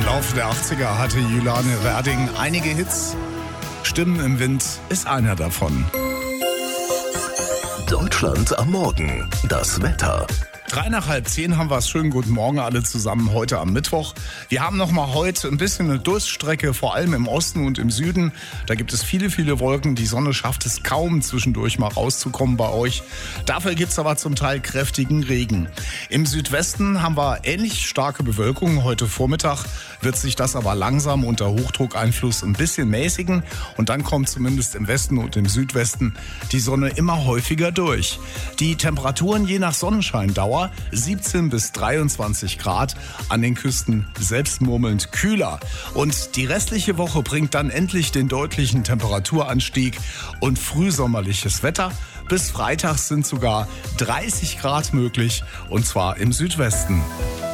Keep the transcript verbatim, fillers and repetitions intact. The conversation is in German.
Laufe der achtziger hatte Juliane Werding einige Hits. Stimmen im Wind ist einer davon. Deutschland am Morgen. Das Wetter. Drei nach halb zehn haben wir es. Schönen guten Morgen alle zusammen heute am Mittwoch. Wir haben noch mal heute ein bisschen eine Durststrecke, vor allem im Osten und im Süden. Da gibt es viele, viele Wolken. Die Sonne schafft es kaum, zwischendurch mal rauszukommen bei euch. Dafür gibt es aber zum Teil kräftigen Regen. Im Südwesten haben wir ähnlich starke Bewölkung. Heute Vormittag wird sich das aber langsam unter Hochdruckeinfluss ein bisschen mäßigen. Und dann kommt zumindest im Westen und im Südwesten die Sonne immer häufiger durch. Die Temperaturen je nach Sonnenscheindauer siebzehn bis dreiundzwanzig Grad, an den Küsten selbst murmelnd kühler. Und die restliche Woche bringt dann endlich den deutlichen Temperaturanstieg und frühsommerliches Wetter. Bis Freitag sind sogar dreißig Grad möglich, und zwar im Südwesten.